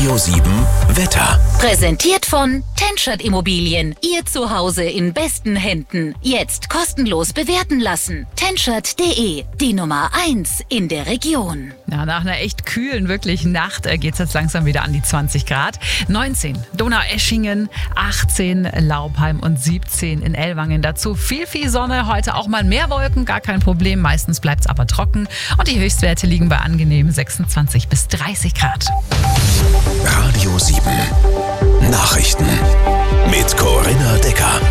Radio 7 Wetter. Präsentiert von Tenschert Immobilien. Ihr Zuhause in besten Händen. Jetzt kostenlos bewerten lassen. Tenschert.de, die Nummer 1 in der Region. Ja, nach einer echt kühlen, wirklich Nacht geht es jetzt langsam wieder an die 20 Grad. 19 Donaueschingen, 18 Laubheim und 17 in Ellwangen. Dazu viel Sonne, heute auch mal mehr Wolken, gar kein Problem. Meistens bleibt es aber trocken und die Höchstwerte liegen bei angenehmen 26 bis 30 Grad. Radio 7 Nachrichten mit Corinna Decker.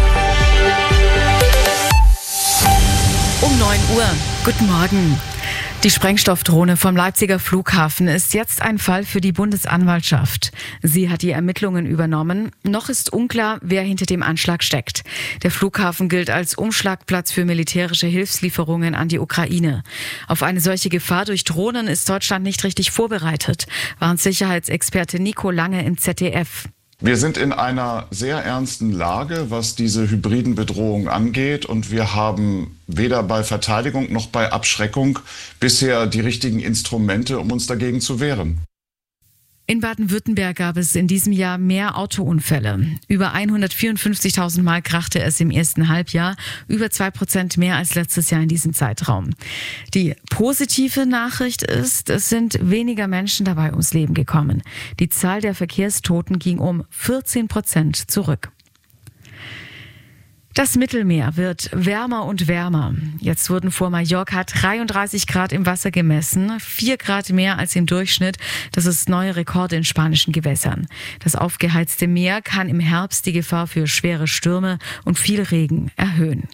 Um 9 Uhr. Guten Morgen. Die Sprengstoffdrohne vom Leipziger Flughafen ist jetzt ein Fall für die Bundesanwaltschaft. Sie hat die Ermittlungen übernommen. Noch ist unklar, wer hinter dem Anschlag steckt. Der Flughafen gilt als Umschlagplatz für militärische Hilfslieferungen an die Ukraine. Auf eine solche Gefahr durch Drohnen ist Deutschland nicht richtig vorbereitet, warnt Sicherheitsexperte Nico Lange im ZDF. Wir sind in einer sehr ernsten Lage, was diese hybriden Bedrohungen angeht, und wir haben weder bei Verteidigung noch bei Abschreckung bisher die richtigen Instrumente, um uns dagegen zu wehren. In Baden-Württemberg gab es in diesem Jahr mehr Autounfälle. Über 154.000 Mal krachte es im ersten Halbjahr, über 2% mehr als letztes Jahr in diesem Zeitraum. Die positive Nachricht ist, es sind weniger Menschen dabei ums Leben gekommen. Die Zahl der Verkehrstoten ging um 14% zurück. Das Mittelmeer wird wärmer und wärmer. Jetzt wurden vor Mallorca 33 Grad im Wasser gemessen, 4 Grad mehr als im Durchschnitt. Das ist neue Rekorde in spanischen Gewässern. Das aufgeheizte Meer kann im Herbst die Gefahr für schwere Stürme und viel Regen erhöhen.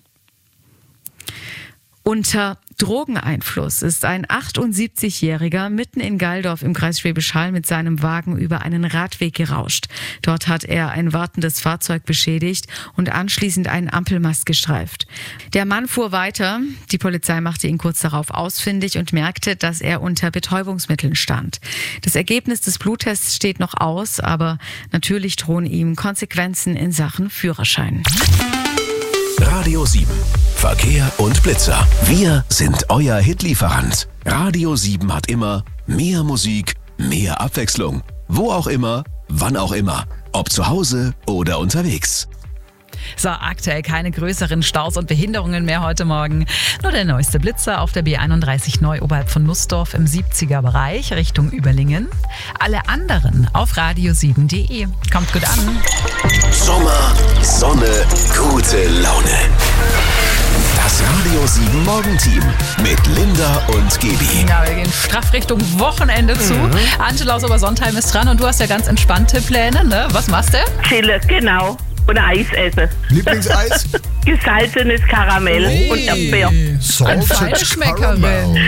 Unter Drogeneinfluss ist ein 78-Jähriger mitten in Gaildorf im Kreis Schwäbisch Hall mit seinem Wagen über einen Radweg gerauscht. Dort hat er ein wartendes Fahrzeug beschädigt und anschließend einen Ampelmast gestreift. Der Mann fuhr weiter. Die Polizei machte ihn kurz darauf ausfindig und merkte, dass er unter Betäubungsmitteln stand. Das Ergebnis des Bluttests steht noch aus, aber natürlich drohen ihm Konsequenzen in Sachen Führerschein. Radio 7 Verkehr und Blitzer. Wir sind euer Hitlieferant. Radio 7 hat immer mehr Musik, mehr Abwechslung. Wo auch immer, wann auch immer. Ob zu Hause oder unterwegs. So, aktuell keine größeren Staus und Behinderungen mehr heute Morgen. Nur der neueste Blitzer auf der B31 neu oberhalb von Nussdorf im 70er-Bereich Richtung Überlingen. Alle anderen auf radio7.de. Kommt gut an. Sommer, Sonne, gute Laune. Das Radio 7 Morgenteam mit Linda und Gebi. Ja, wir gehen straff Richtung Wochenende zu. Angela aus Obersontheim ist dran und du hast ja ganz entspannte Pläne, ne? Was machst du? Chillen, genau. Und Eis essen. Lieblingseis? Gesalzenes Karamell und Erdbeer. Ein Feinschmeckerin.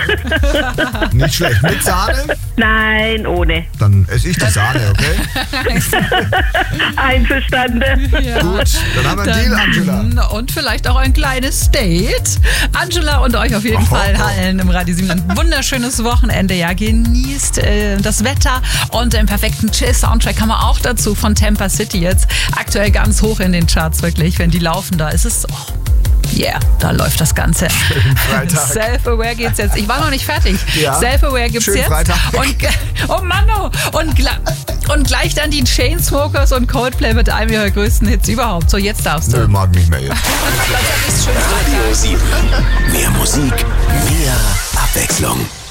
Nicht schlecht. Mit Sahne? Nein, ohne. Dann esse ich die Sahne, okay? Einverstanden. Ja. Gut, dann haben wir einen Deal, Angela. Und vielleicht auch ein kleines Date. Angela und euch auf jeden Fall allen im Radio 7 ein wunderschönes Wochenende. Ja, genießt das Wetter und den perfekten Chill-Soundtrack haben wir auch dazu von Tampa City jetzt. Aktuell ganz hoch in den Charts, wirklich. Wenn die laufen, da ist es... da läuft das Ganze. Freitag. Self-Aware geht's jetzt. Ich war noch nicht fertig. Ja. Self-Aware gibt's Schönen jetzt. Freitag. Und, oh Mann, und gleich dann die Chainsmokers und Coldplay mit einem ihrer größten Hits überhaupt. So, jetzt darfst du. Nö, mag nicht mehr jetzt. Radio 7. Mehr Musik, mehr Abwechslung.